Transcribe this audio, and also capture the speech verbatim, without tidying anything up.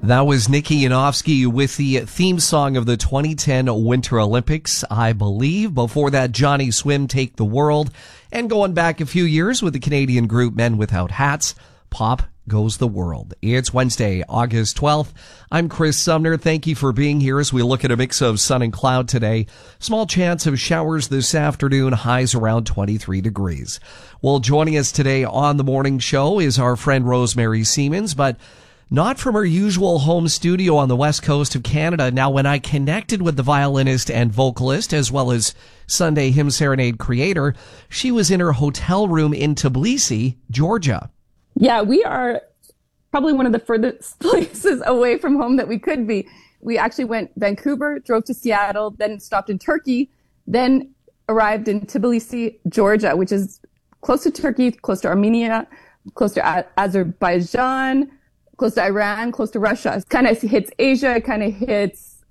That was Nikki Yanofsky with the theme song of the twenty ten Winter Olympics, I believe. Before that, Johnny Swim, Take the World. And going back a few years with the Canadian group Men Without Hats, Pop Goes the World. It's Wednesday, August twelfth. I'm Chris Sumner. Thank you for being here as we look at a mix of sun and cloud today. Small chance of showers this afternoon, highs around twenty-three degrees. Well, joining us today on the morning show is our friend Rosemary Siemens, but not from her usual home studio on the west coast of Canada. Now, when I connected with the violinist and vocalist, as well as Sunday Hymn Serenade creator, she was in her hotel room in Tbilisi, Georgia. Yeah, we are probably one of the furthest places away from home that we could be. We actually went Vancouver, drove to Seattle, then stopped in Turkey, then arrived in Tbilisi, Georgia, which is close to Turkey, close to Armenia, close to A- Azerbaijan, close to Iran, close to Russia. It kind of hits Asia, it kind of hits